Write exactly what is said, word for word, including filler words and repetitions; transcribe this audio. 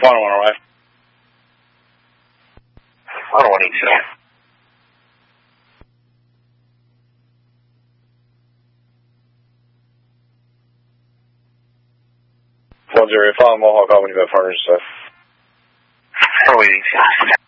Final one away. Final one each side. One zero five Mohawk, Albany, about furnace stuff. Oh, waiting.